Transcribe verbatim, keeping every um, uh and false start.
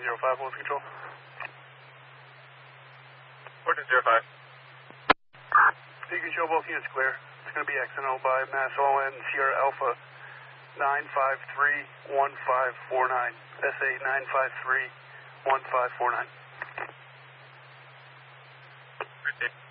zero five, Wolf Control. Fourteen zero five. You can show both units clear. It's going to be X N O by Mass O N Sierra Alpha nine five three one five four nine. S A nine five three one five four nine. Okay.